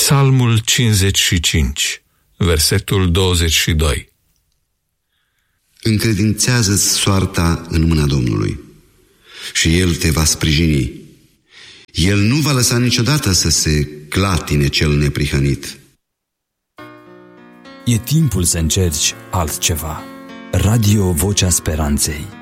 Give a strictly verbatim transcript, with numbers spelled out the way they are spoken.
Psalmul cincizeci și cinci, versetul douăzeci și doi. Încredințează-ți soarta în mâna Domnului și El te va sprijini. El nu va lăsa niciodată să se clatine cel neprihănit. E timpul să încerci altceva. Radio Vocea Speranței.